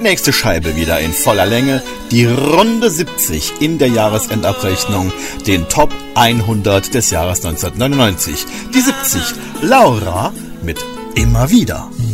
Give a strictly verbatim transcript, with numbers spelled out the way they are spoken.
nächste Scheibe wieder in voller Länge, die Runde siebzig in der Jahresendabrechnung, den Top hundert des Jahres neunzehnhundertneunundneunzig. Die siebzig, Laura mit Immer wieder.